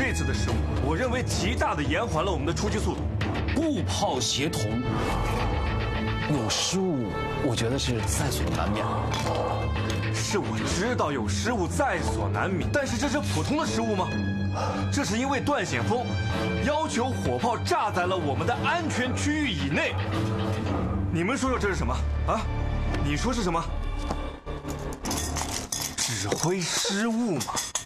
这次的失误，我认为极大的延缓了我们的出击速度。 误炮协同，有失误，我觉得是在所难免。 是我知道有失误在所难免，但是这是普通的失误吗？这是因为段显峰要求火炮炸在了我们的安全区域以内。你们说说这是什么啊？你说是什么？指挥失误吗？